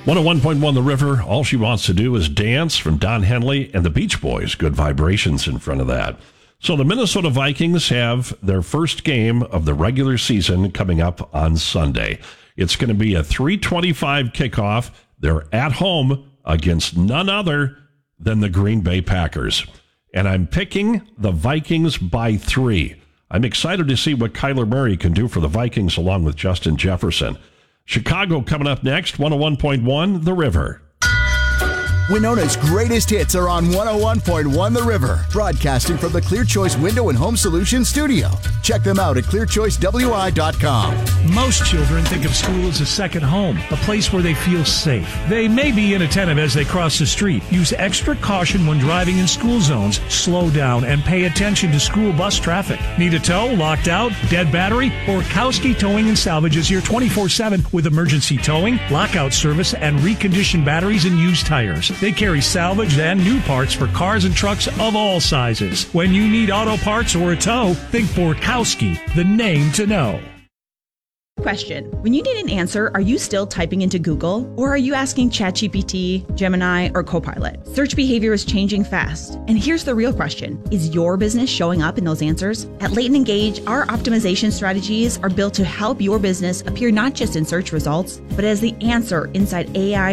101.1 The River, All She Wants to Do Is Dance from Don Henley and the Beach Boys. Good vibrations in front of that. So the Minnesota Vikings have their first game of the regular season coming up on Sunday. It's going to be a 3:25 kickoff. They're at home against none other than the Green Bay Packers. And I'm picking the Vikings by 3. I'm excited to see what Kyler Murray can do for the Vikings along with Justin Jefferson. Chicago coming up next, 101.1 The River. Winona's greatest hits are on 101.1 The River, broadcasting from the Clear Choice Window and Home Solutions studio. Check them out at clearchoicewi.com. Most children think of school as a second home, a place where they feel safe. They may be inattentive as they cross the street. Use extra caution when driving in school zones. Slow down and pay attention to school bus traffic. Need a tow, locked out, dead battery? Orkowski Towing and Salvage is here 24/7 with emergency towing, lockout service, and reconditioned batteries and used tires. They carry salvaged and new parts for cars and trucks of all sizes. When you need auto parts or a tow, think Borkowski, the name to know. Question. When you need an answer, are you still typing into Google? Or are you asking ChatGPT, Gemini, or Copilot? Search behavior is changing fast. And here's the real question. Is your business showing up in those answers? At Leighton Engage, our optimization strategies are built to help your business appear not just in search results, but as the answer inside AI